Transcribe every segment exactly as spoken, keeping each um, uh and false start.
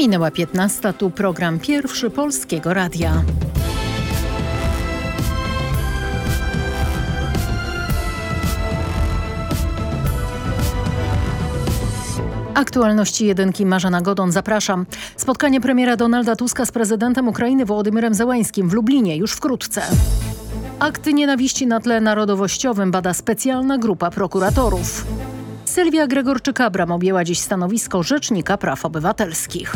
Minęła piętnasta, tu program Pierwszy Polskiego Radia. Aktualności jedynki, Marzena Godon, zapraszam. Spotkanie premiera Donalda Tuska z prezydentem Ukrainy Wołodymyrem Zełańskim w Lublinie już wkrótce. Akty nienawiści na tle narodowościowym bada specjalna grupa prokuratorów. Sylwia Gregorczyk-Abram objęła dziś stanowisko Rzecznika Praw Obywatelskich.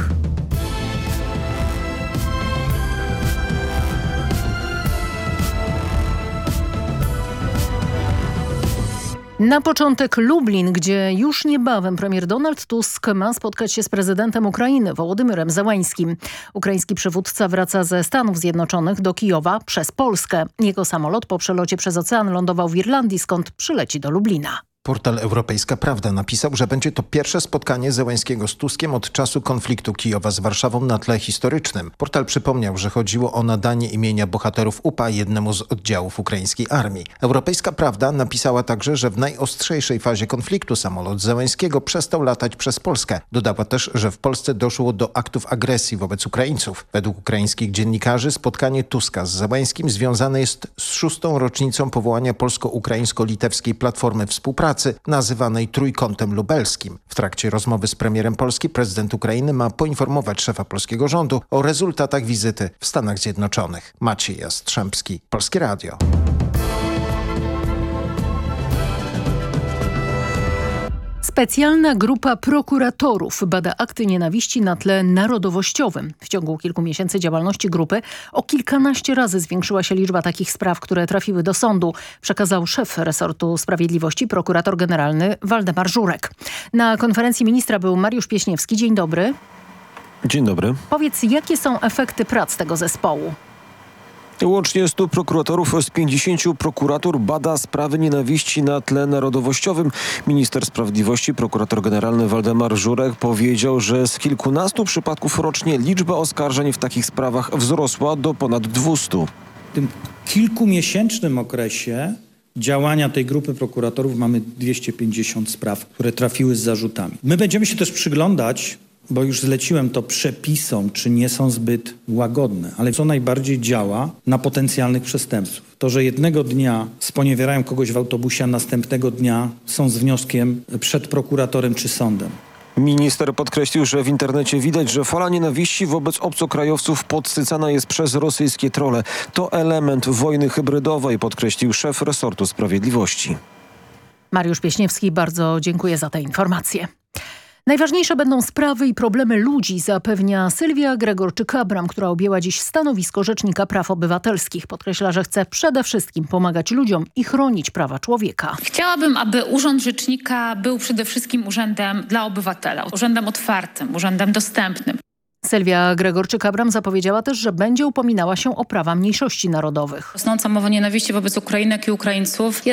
Na początek Lublin, gdzie już niebawem premier Donald Tusk ma spotkać się z prezydentem Ukrainy Wołodymyrem Zełańskim. Ukraiński przywódca wraca ze Stanów Zjednoczonych do Kijowa przez Polskę. Jego samolot po przelocie przez ocean lądował w Irlandii, skąd przyleci do Lublina. Portal Europejska Prawda napisał, że będzie to pierwsze spotkanie Zełańskiego z Tuskiem od czasu konfliktu Kijowa z Warszawą na tle historycznym. Portal przypomniał, że chodziło o nadanie imienia bohaterów U P A jednemu z oddziałów ukraińskiej armii. Europejska Prawda napisała także, że w najostrzejszej fazie konfliktu samolot Zełańskiego przestał latać przez Polskę. Dodała też, że w Polsce doszło do aktów agresji wobec Ukraińców. Według ukraińskich dziennikarzy spotkanie Tuska z Zełańskim związane jest z szóstą rocznicą powołania polsko-ukraińsko-litewskiej Platformy Współpracy, nazywanej Trójkątem Lubelskim. W trakcie rozmowy z premierem Polski prezydent Ukrainy ma poinformować szefa polskiego rządu o rezultatach wizyty w Stanach Zjednoczonych. Maciej Jastrzębski, Polskie Radio. Specjalna grupa prokuratorów bada akty nienawiści na tle narodowościowym. W ciągu kilku miesięcy działalności grupy o kilkanaście razy zwiększyła się liczba takich spraw, które trafiły do sądu, przekazał szef resortu sprawiedliwości, prokurator generalny Waldemar Żurek. Na konferencji ministra był Mariusz Pieśniewski. Dzień dobry. Dzień dobry. Powiedz, jakie są efekty prac tego zespołu? Łącznie stu prokuratorów z pięćdziesięciu prokuratur bada sprawy nienawiści na tle narodowościowym. Minister Sprawiedliwości, prokurator generalny Waldemar Żurek powiedział, że z kilkunastu przypadków rocznie liczba oskarżeń w takich sprawach wzrosła do ponad dwustu. W tym kilkumiesięcznym okresie działania tej grupy prokuratorów mamy dwieście pięćdziesiąt spraw, które trafiły z zarzutami. My będziemy się też przyglądać, bo już zleciłem to przepisom, czy nie są zbyt łagodne, ale co najbardziej działa na potencjalnych przestępców. To, że jednego dnia sponiewierają kogoś w autobusie, a następnego dnia są z wnioskiem przed prokuratorem czy sądem. Minister podkreślił, że w internecie widać, że fala nienawiści wobec obcokrajowców podsycana jest przez rosyjskie trolle. To element wojny hybrydowej, podkreślił szef resortu sprawiedliwości. Mariusz Pieśniewski, bardzo dziękuję za te informacje. Najważniejsze będą sprawy i problemy ludzi, zapewnia Sylwia Gregorczyk-Abram, która objęła dziś stanowisko Rzecznika Praw Obywatelskich. Podkreśla, że chce przede wszystkim pomagać ludziom i chronić prawa człowieka. Chciałabym, aby Urząd Rzecznika był przede wszystkim urzędem dla obywatela, urzędem otwartym, urzędem dostępnym. Sylwia Gregorczyk-Abram zapowiedziała też, że będzie upominała się o prawa mniejszości narodowych. Rosnąca mowa nienawiści wobec Ukrainek i Ukraińców jest